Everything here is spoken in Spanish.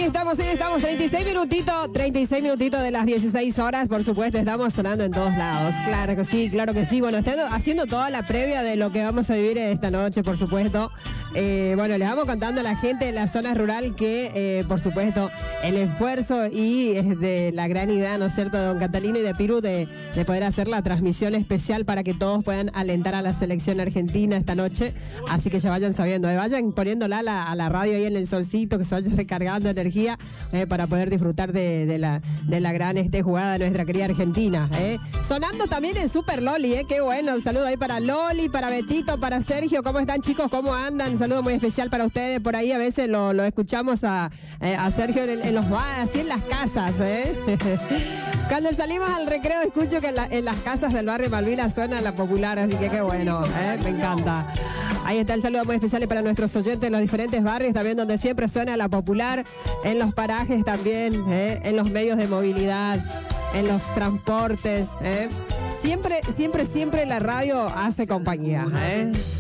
Ahí estamos, 36 minutitos de las 16 horas, por supuesto, estamos sonando en todos lados, claro que sí, bueno, estamos haciendo toda la previa de lo que vamos a vivir esta noche, por supuesto. Bueno, les vamos contando a la gente de la zona rural que, por supuesto, el esfuerzo y de la gran idea, ¿no es cierto?, de don Catalino y de Piru de poder hacer la transmisión especial para que todos puedan alentar a la selección argentina esta noche, así que ya vayan sabiendo, vayan poniéndola a la radio ahí en el solcito, que se vayan recargando energía para poder disfrutar de la gran jugada de nuestra querida Argentina. Sonando también en Super Loli, qué bueno, un saludo ahí para Loli, para Betito, para Sergio, ¿cómo están, chicos? ¿Cómo andan? Un saludo muy especial para ustedes, por ahí a veces lo escuchamos a Sergio en los bares, así en las casas, Cuando salimos al recreo escucho que en las casas del barrio Malvina suena la popular, así que qué bueno, me encanta. Ahí está el saludo muy especial para nuestros oyentes en los diferentes barrios, también donde siempre suena la popular, en los parajes también, en los medios de movilidad, en los transportes. Siempre la radio hace compañía.